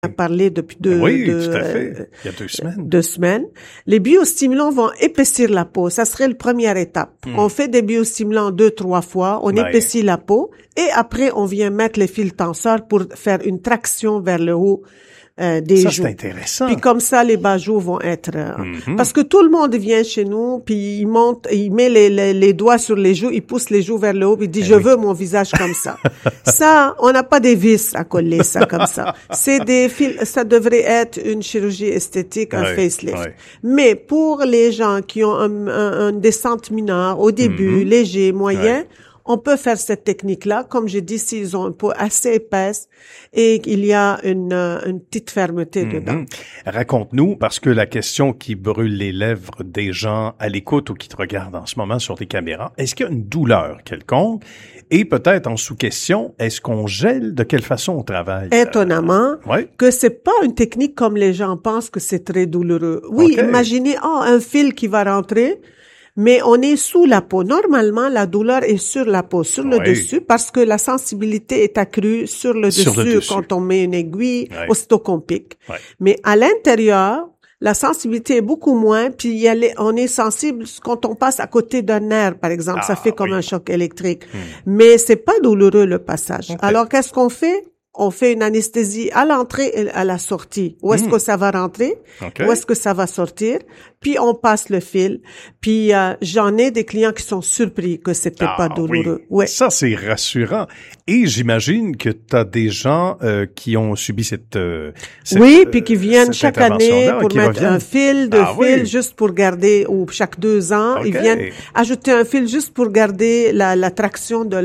a parlé depuis tout à fait. Il y a 2 semaines. 2 semaines. Les biostimulants vont épaissir la peau. Ça serait la première étape. On fait des biostimulants 2-3 fois. On épaissit la peau. Et après, on vient mettre les fils tenseurs pour faire une traction vers le haut des joues. Ça, c'est intéressant. Puis comme ça, les bas joues vont être... Parce que tout le monde vient chez nous, puis il monte, il met les doigts sur les joues, il pousse les joues vers le haut, puis il dit, je veux mon visage comme ça. Ça, on n'a pas des vis à coller ça comme ça. C'est des fils, ça devrait être une chirurgie esthétique, un facelift. Mais pour les gens qui ont une descente mineure, au début, léger, moyen, on peut faire cette technique-là, comme j'ai dit, s'ils ont une peau assez épaisse et qu'il y a une petite fermeté dedans. Raconte-nous, parce que la question qui brûle les lèvres des gens à l'écoute ou qui te regardent en ce moment sur tes caméras, est-ce qu'il y a une douleur quelconque? Et peut-être en sous-question, est-ce qu'on gèle? De quelle façon on travaille? Étonnamment, que c'est pas une technique comme les gens pensent que c'est très douloureux. Oui, imaginez, un fil qui va rentrer, mais on est sous la peau. Normalement, la douleur est sur la peau, sur le dessus, parce que la sensibilité est accrue sur le dessus quand on met une aiguille, aussitôt qu'on pique. Mais à l'intérieur, la sensibilité est beaucoup moins, puis on est sensible quand on passe à côté d'un nerf, par exemple. Ça fait comme un choc électrique. Mais c'est pas douloureux, le passage. Alors, qu'est-ce qu'on fait? On fait une anesthésie à l'entrée et à la sortie. Où est-ce que ça va rentrer? Où est-ce que ça va sortir? Puis on passe le fil. Puis j'en ai des clients qui sont surpris que c'était pas douloureux. Oui. Ça, c'est rassurant. Et j'imagine que tu as des gens qui ont subi cette puis qui viennent chaque année pour mettre un fil juste pour garder, ou chaque 2 ans, ils viennent ajouter un fil juste pour garder la traction de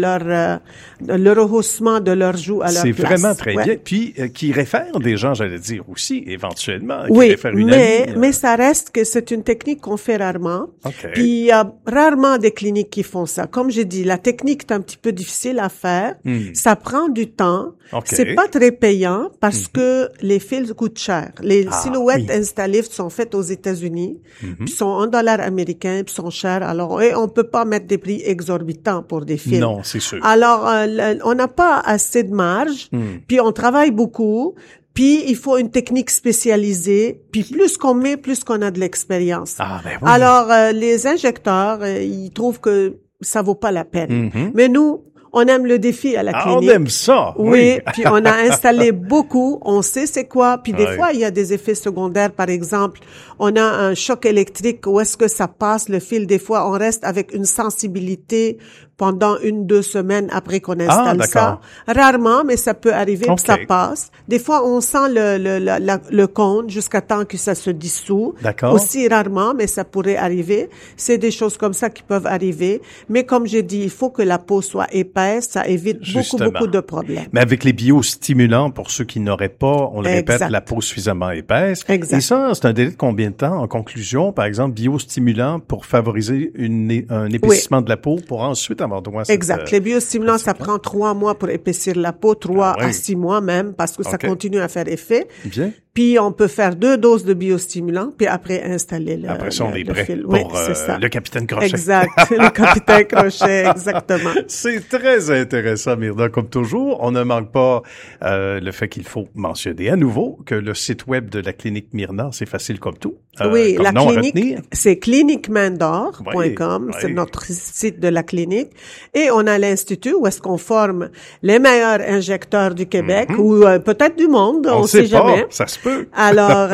le rehaussement de leur joue à leur place. C'est vraiment très bien. Puis qui réfèrent des gens, j'allais dire aussi, éventuellement. Qui réfèrent une amie, mais ça reste que c'est une technique qu'on fait rarement. Puis il y a rarement des cliniques qui font ça. Comme j'ai dit, la technique est un petit peu difficile à faire. Ça prend du temps. C'est pas très payant parce que les fils coûtent cher. Les silhouettes Instalift sont faites aux États-Unis, puis sont $1 américain, puis sont chères. Alors, on peut pas mettre des prix exorbitants pour des fils. Non, c'est sûr. Alors, on n'a pas assez de marge, puis on travaille beaucoup. Puis, il faut une technique spécialisée. Puis, plus qu'on met, plus qu'on a de l'expérience. Alors, les injecteurs, ils trouvent que ça vaut pas la peine. Mais nous, on aime le défi à la clinique. On aime ça. Oui. Puis on a installé beaucoup. On sait c'est quoi. Puis des fois, il y a des effets secondaires. Par exemple, on a un choc électrique. Où est-ce que ça passe le fil? Des fois, on reste avec une sensibilité pendant 1-2 semaines après qu'on installe ça. Rarement, mais ça peut arriver que ça passe. Des fois, on sent le cône jusqu'à temps que ça se dissout. Aussi rarement, mais ça pourrait arriver. C'est des choses comme ça qui peuvent arriver. Mais comme j'ai dit, il faut que la peau soit épaisse. Ça évite beaucoup de problèmes. Mais avec les biostimulants, pour ceux qui n'auraient pas, on le répète, la peau suffisamment épaisse. Et ça, c'est un délai de combien de temps? En conclusion, par exemple, biostimulants pour favoriser un épaississement de la peau pour ensuite avoir droit à cette, Les biostimulants, ça prend 3 mois pour épaissir la peau, 3 à 6 mois même, parce que ça continue à faire effet. Bien. Puis, on peut faire 2 doses de biostimulants, puis après, installer le Après ça, on est prêt fil. pour le capitaine Crochet. Exact. Le capitaine Crochet, exactement. C'est très intéressant, Myrna. Comme toujours, on ne manque pas le fait qu'il faut mentionner à nouveau que le site web de la clinique Myrna, c'est facile comme tout. Oui, la clinique, c'est cliniquemaindor.com. C'est notre site de la clinique. Et on a l'Institut où est-ce qu'on forme les meilleurs injecteurs du Québec ou peut-être du monde, on sait jamais. Ça se peut. Alors,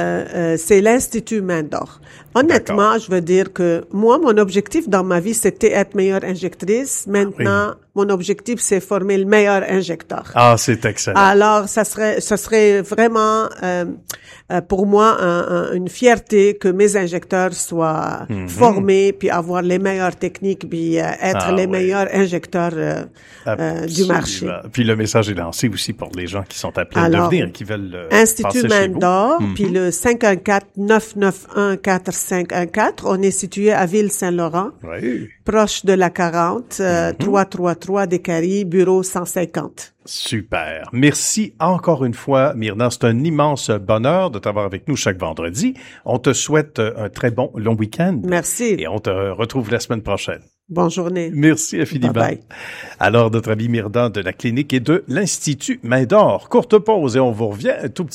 c'est l'Institut Main d'Or. Honnêtement, je veux dire que moi, mon objectif dans ma vie, c'était être meilleure injectrice. Maintenant, mon objectif, c'est former le meilleur injecteur. Ah, c'est excellent. Alors, ça serait vraiment pour moi une fierté que mes injecteurs soient formés, puis avoir les meilleures techniques, puis être les meilleurs injecteurs du marché. Puis le message est lancé aussi pour les gens qui sont appelés à devenir, qui veulent Institut Main d'Or, puis le 514-991-4514. On est situé à Ville-Saint-Laurent, proche de la 40, 333 des Caries, bureau 150. Super. Merci encore une fois, Myrna. C'est un immense bonheur de t'avoir avec nous chaque vendredi. On te souhaite un très bon long week-end. Merci. Et on te retrouve la semaine prochaine. Bonne journée. Merci infiniment. Bye bye. Alors, notre ami Myrna de la clinique et de l'Institut Main d'Or. Courte pause et on vous revient tout petit